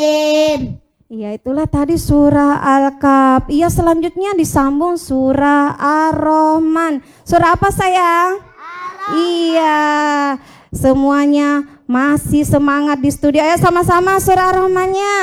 Iya, itulah tadi surah Al-Kahf. Iya, selanjutnya disambung surah Ar-Rahman. Surah apa sayang? Ar-Rahman. Iya, semuanya masih semangat di studio. Ayo sama-sama surah Ar-Rahmannya.